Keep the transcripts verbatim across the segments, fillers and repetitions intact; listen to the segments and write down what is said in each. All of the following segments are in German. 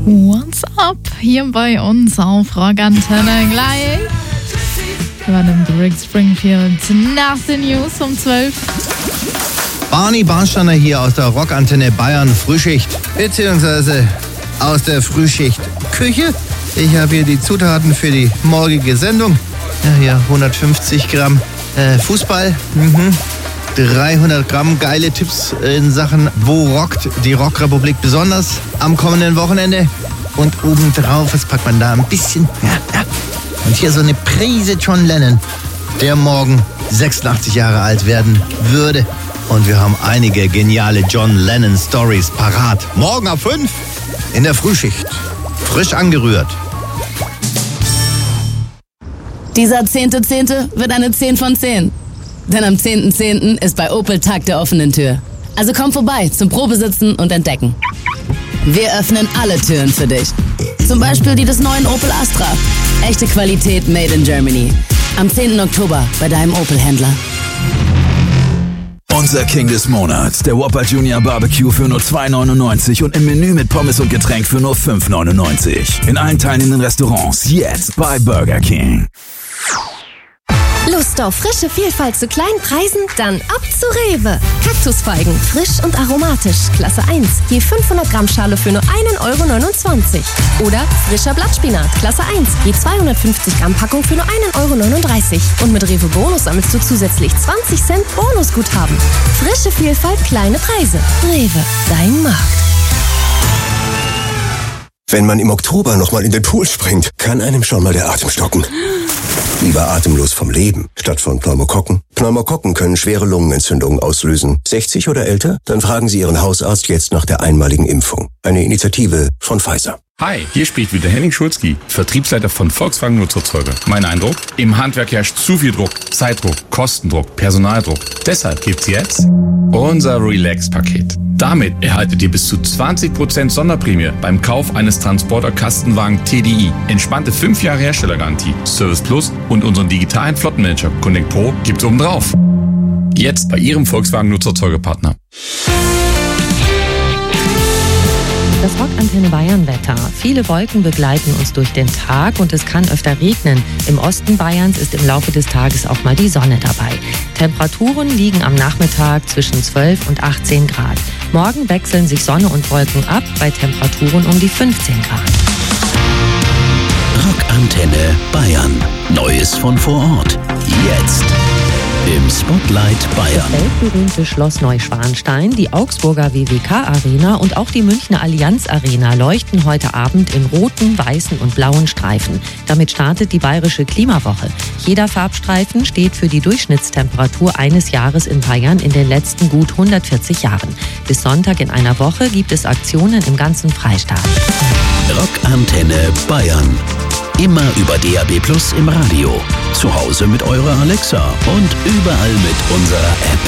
What's up? Hier bei uns auf Rockantenne gleich. Übernimmt Rick Springfield nach den News um zwölf. Barney Barnsteiner hier aus der Rockantenne Bayern Frühschicht, beziehungsweise aus der Frühschicht Küche. Ich habe hier die Zutaten für die morgige Sendung. Ja, hier hundertfünfzig Gramm äh, Fußball, mhm. dreihundert Gramm geile Tipps in Sachen, wo rockt die Rockrepublik besonders am kommenden Wochenende. Und obendrauf, was packt man da? Ein bisschen, ja, ja. Und hier so eine Prise John Lennon, der morgen sechsundachtzig Jahre alt werden würde. Und wir haben einige geniale John Lennon Stories parat. Morgen ab fünf in der Frühschicht. Frisch angerührt. Dieser zehnte Zehnte wird eine zehn von zehn. Denn am zehnten Zehnten ist bei Opel Tag der offenen Tür. Also komm vorbei zum Probesitzen und Entdecken. Wir öffnen alle Türen für dich. Zum Beispiel die des neuen Opel Astra. Echte Qualität made in Germany. Am zehnten Oktober bei deinem Opel-Händler. Unser King des Monats, der Whopper Junior Barbecue für nur zwei neunundneunzig und im Menü mit Pommes und Getränk für nur fünf neunundneunzig. In allen teilnehmenden Restaurants jetzt bei Burger King. Lust auf frische Vielfalt zu kleinen Preisen? Dann ab zu Rewe. Kaktusfeigen, frisch und aromatisch, Klasse eins. Je fünfhundert Gramm Schale für nur ein Euro neunundzwanzig. Oder frischer Blattspinat, Klasse eins. Je zweihundertfünfzig Gramm Packung für nur ein Euro neununddreißig. Und mit Rewe Bonus sammelst du zusätzlich zwanzig Cent Bonusguthaben. Frische Vielfalt, kleine Preise. Rewe, dein Markt. Wenn man im Oktober nochmal in den Pool springt, kann einem schon mal der Atem stocken. Lieber atemlos vom Leben, statt von Pneumokokken. Pneumokokken können schwere Lungenentzündungen auslösen. sechzig oder älter? Dann fragen Sie Ihren Hausarzt jetzt nach der einmaligen Impfung. Eine Initiative von Pfizer. Hi, hier spricht wieder Henning Schulzki, Vertriebsleiter von Volkswagen Nutzerzeuger. Mein Eindruck? Im Handwerk herrscht zu viel Druck, Zeitdruck, Kostendruck, Personaldruck. Deshalb gibt's jetzt unser Relax-Paket. Damit erhaltet ihr bis zu zwanzig Prozent Sonderprämie beim Kauf eines Transporter-Kastenwagen T D I. Entspannte fünf Jahre Herstellergarantie, Service Plus und unseren digitalen Flottenmanager Connect Pro gibt's obendrauf. Jetzt bei Ihrem Volkswagen Nutzerzeugerpartner. Das Rockantenne Bayern-Wetter. Viele Wolken begleiten uns durch den Tag und es kann öfter regnen. Im Osten Bayerns ist im Laufe des Tages auch mal die Sonne dabei. Temperaturen liegen am Nachmittag zwischen zwölf und achtzehn Grad. Morgen wechseln sich Sonne und Wolken ab bei Temperaturen um die fünfzehn Grad. Rockantenne Bayern. Neues von vor Ort. Jetzt im Spotlight Bayern. Das weltberühmte Schloss Neuschwanstein, die Augsburger W W K-Arena und auch die Münchner Allianz-Arena leuchten heute Abend in roten, weißen und blauen Streifen. Damit startet die Bayerische Klimawoche. Jeder Farbstreifen steht für die Durchschnittstemperatur eines Jahres in Bayern in den letzten gut hundertvierzig Jahren. Bis Sonntag in einer Woche gibt es Aktionen im ganzen Freistaat. Rockantenne Bayern. Immer über D A B Plus im Radio. Zu Hause mit eurer Alexa und überall mit unserer App.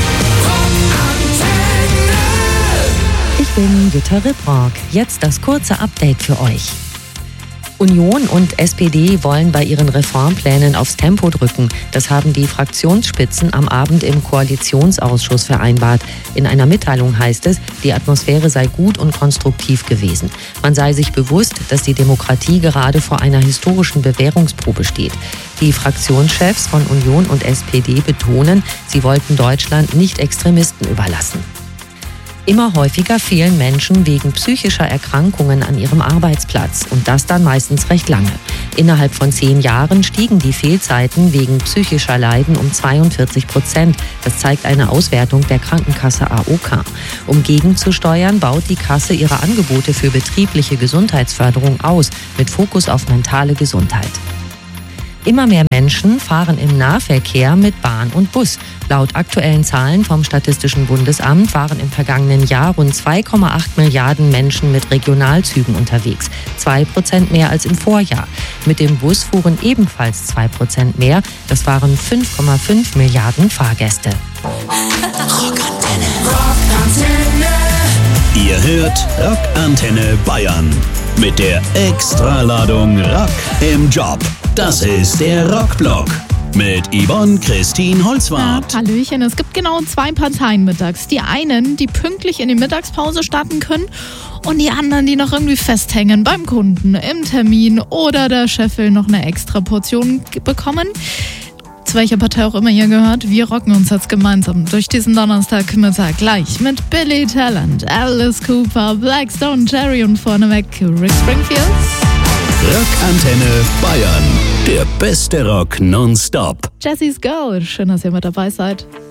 Ich bin Jutta Ripprock. Jetzt das kurze Update für euch. Union und S P D wollen bei ihren Reformplänen aufs Tempo drücken. Das haben die Fraktionsspitzen am Abend im Koalitionsausschuss vereinbart. In einer Mitteilung heißt es, die Atmosphäre sei gut und konstruktiv gewesen. Man sei sich bewusst, dass die Demokratie gerade vor einer historischen Bewährungsprobe steht. Die Fraktionschefs von Union und S P D betonen, sie wollten Deutschland nicht Extremisten überlassen. Immer häufiger fehlen Menschen wegen psychischer Erkrankungen an ihrem Arbeitsplatz und das dann meistens recht lange. Innerhalb von zehn Jahren stiegen die Fehlzeiten wegen psychischer Leiden um zweiundvierzig Prozent. Das zeigt eine Auswertung der Krankenkasse A O K. Um gegenzusteuern, baut die Kasse ihre Angebote für betriebliche Gesundheitsförderung aus, mit Fokus auf mentale Gesundheit. Immer mehr Menschen fahren im Nahverkehr mit Bahn und Bus. Laut aktuellen Zahlen vom Statistischen Bundesamt waren im vergangenen Jahr rund zwei Komma acht Milliarden Menschen mit Regionalzügen unterwegs. zwei Prozent mehr als im Vorjahr. Mit dem Bus fuhren ebenfalls zwei Prozent mehr. Das waren fünf Komma fünf Milliarden Fahrgäste. Rockantenne. Rockantenne. Ihr hört Rockantenne Bayern. Mit der Extraladung Rock im Job. Das ist der Rockblock mit Yvonne Christine Holzwarth. Ja, Hallöchen, es gibt genau zwei Parteien mittags. Die einen, die pünktlich in die Mittagspause starten können Und die anderen, die noch irgendwie festhängen beim Kunden, im Termin oder der Chef will noch eine extra Portion bekommen. Zu welcher Partei auch immer ihr gehört, wir rocken uns jetzt gemeinsam durch diesen Donnerstagmittag gleich mit Billy Talent, Alice Cooper, Blackstone, Cherry und vorneweg Rick Springfield. Rockantenne Bayern, der beste Rock nonstop. Jessie's Girl, schön, dass ihr mit dabei seid.